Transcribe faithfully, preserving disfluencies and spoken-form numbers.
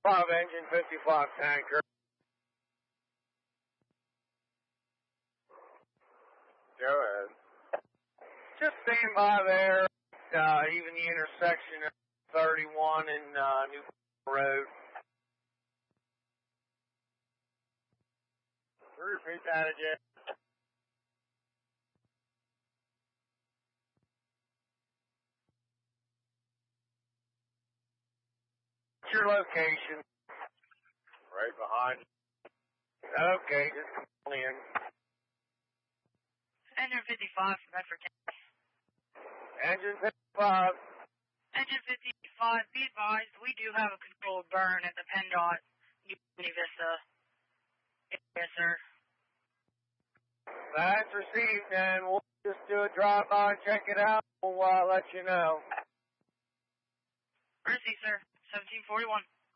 five, engine fifty-five tanker. Go ahead. Just stand by there, uh, even the intersection of thirty-one and uh, New Road. Repeat that again. What's your location? Right behind. Okay, just come in. Engine fifty-five from Medford, Texas. Engine fifty-five. Engine fifty-five, be advised, we do have a controlled burn at the PennDOT New Vista. Yes, sir. That's received, and we'll just do a drive-by and check it out. We'll uh, let you know. Received, sir. seventeen forty-one.